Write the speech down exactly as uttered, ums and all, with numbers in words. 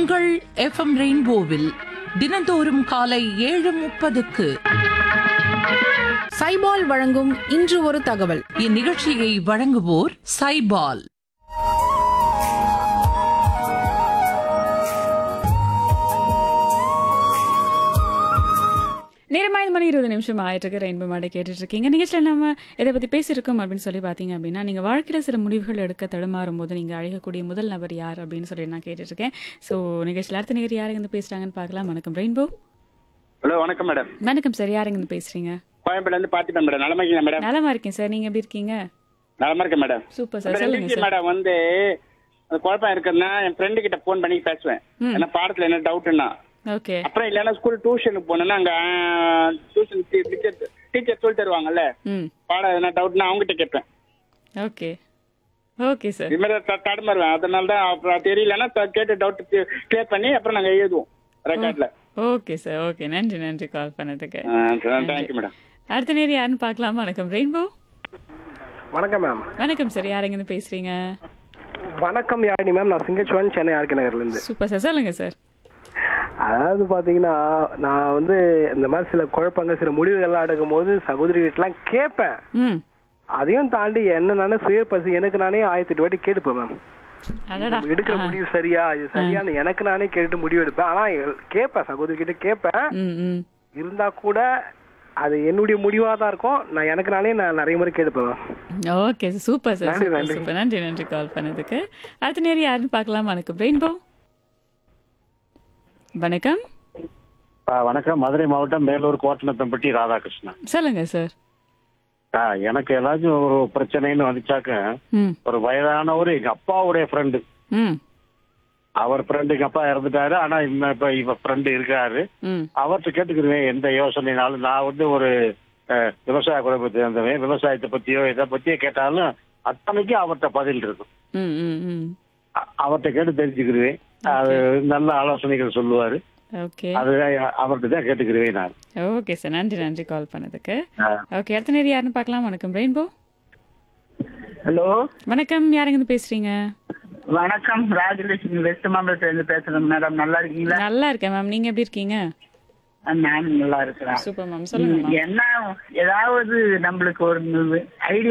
உங்கள் எஃப்எம் ரெயின்போவில் தினந்தோறும் காலை ஏழு முப்பதுக்கு சைபால் வழங்கும் இன்று ஒரு தகவல். இந்நிகழ்ச்சியை வழங்குவோர் சைபால். நேரமா ஐந்து மணி இருபது நிமிஷம் ஆயிட்டு ரெயின்போ மாடை கேட்டுட்டு இருக்கீங்க. நிகழ்ச்சியில் நம்ம எதை பத்தி பேசியிருக்கோம் அப்படின்னு சொல்லி பாத்தீங்க அப்படின்னா, நீங்க வாழ்க்கையில சில முடிவுகள் எடுக்க தடுமாறும் போது நீங்க அழைக்கக்கூடிய முதல் நபர் யார் அப்படின்னு சொல்லி நான் கேட்டுட்டு இருக்கேன். ஸோ நிகழ்ச்சியில் அடுத்த நேரம் யாருங்க இருந்து பேசுறாங்கன்னு பார்க்கலாம். வணக்கம் ரெயின்போ. ஹலோ, வணக்கம் மேடம். வணக்கம் சார், யாருங்க இருந்து பேசுறீங்க? கோயம்பேடுல இருந்து பார்த்துட்டேன் மேடம். நலமா இருக்கீங்களா மேடம்? நலமா இருக்கேன் சார், நீங்க எப்படி இருக்கீங்க? நலமா இருக்கேன் மேடம். சூப்பர் சார், சொல்லுங்க சார். மேடம் வந்து அந்த குழப்பம் இருக்குன்னா என் ஃப்ரெண்டு கிட்ட போன் பண்ணி பேசுவேன். என்ன பாடத்துல என்ன டவுட்னா, ஓகே. அப்புறம் இல்லைன்னா ஸ்கூல் டியூஷனுக்கு போனேன்னா அங்க டியூஷன் டீச்சர் டீச்சர் சொல்லி தருவாங்கல்ல, ம் பாடம் என்ன டவுட்னா அவங்ககிட்ட கேட்பேன். Okay okay sir. இது மாதிரி த- தடுமாறுவேன். அதனால தான் அப்புறம் தெரியலன்னா த- கேட்டு டவுட் கிளியர் பண்ணி அப்புறம் நாங்க எழுதுவோம் ரெக்கார்ட்ல. Okay sir, okay. நன்றி நன்றி கால் பண்ணதுக்கு. Thank you madam. அடுத்த நேரம் யாருன்னு பார்க்கலாம். வணக்கம் ரெயின்போ. வணக்கம் மேம். வணக்கம் சார், யாருங்க இருந்து பேசுறீங்க? வணக்கம் யாழினி மேம். நான் சிங்கச்சுவன், சென்னை ஆர்கே நகர்லேருந்து. சூப்பர் சார், சொல்லுங்க சார். அதாவது பார்த்தீங்கன்னா, நான் வந்து இந்த மாதிரி சில குழப்பங்கள் சில முடிவுகள்லாம் எடுக்கும் போது சகோதரி வீட்டெலாம் கேட்பேன். ம் அதையும் தாண்டி என்ன நானே சுய பசி எனக்கு நானே ஆயிரத்தி எட்டு வாட்டி கேட்டுப்பேன் மேம். அடடா. எடுக்கிற முடிவு சரியா, இது சரியான்னு எனக்கு நானே கேட்டு முடிவு எடுப்பேன். ஆனால் கேட்பேன், சகோதரி கிட்ட கேட்பேன். ம் ம் இருந்தா கூட அது என்னுடைய முடிவாக தான் இருக்கும். நான் எனக்கு நானே நான் நிறைய முறை கேட்டுப்பேன். ஓகே சார், சூப்பர் சார், நன்றி, சூப்பர் நன்றி. சூப்பர். நன்றி நன்றி கால் பண்ணதுக்கு. அடுத்த நேரம் யாருன்னு பார்க்கலாம். வணக்கம் ரெயின்போ. வணக்கம். ஆ, வணக்கம். மதுரை மாவட்டம் மேலூர் கோட்டனத்தம்பட்டி ராதாகிருஷ்ணன். சொல்லுங்க சார். ஆ, எனக்கு ஏதாச்சும் ஒரு பிரச்சனைன்னு வந்துச்சாக்க, ம் ஒரு வயதானவர் எங்க அப்பாவுடைய ஃப்ரெண்டு, ம் அவர் ஃப்ரெண்டு எங்க அப்பா இறந்துட்டாரு. ஆனா இன்னும் இப்ப இவ ஃப்ரெண்டு இருக்காரு. ம் அவர்கிட்ட கேட்டுக்கிருவேன் எந்த யோசனைனாலும். நான் வந்து ஒரு அஹ், விவசாய குடும்பத்தை சேர்ந்தவன். விவசாயத்தை பத்தியோ இதை பத்தியோ கேட்டாலும் அத்தனைக்கும் அவர்கிட்ட பதில் இருக்கும். ம் ம் ம் அ- அவர்கிட்ட கேட்டு தெரிஞ்சுக்கிருவேன். அது நல்ல ஆலோசனைகள் சொல்லுவாரு. ஓகே அது அவர்கிட்ட தான் கேட்டுக்கிருவேன் நான். ஓகே சார், நன்றி நன்றி கால் பண்ணதுக்கு. ஆ. ஓகே, அடுத்த நேரம் யாருன்னு பார்க்கலாம். வணக்கம் ரெயின்போ. ஹலோ, வணக்கம், யாருங்க இருந்து பேசுறீங்க? வணக்கம். ராஜலட்சுமி வெஸ்ட் மாம்பலத்துல இருந்து பேசுறேன் மேடம். நல்லா இருக்கீங்களா? நல்லா இருக்கேன் மேம், நீங்க எப்படி இருக்கீங்க? நான் நல்லா இருக்கிறேன். சூப்பர் மேம், சொல்லுங்க மேம். என்ன ஏதாவது நம்மளுக்கு ஒரு ஐடியா